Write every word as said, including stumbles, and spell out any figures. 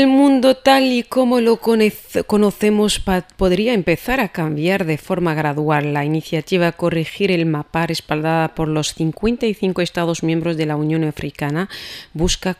El mundo tal y como lo conocemos podría empezar a cambiar de forma gradual. La iniciativa Corregir el Mapa, respaldada por los cincuenta y cinco Estados miembros de la Unión Africana, busca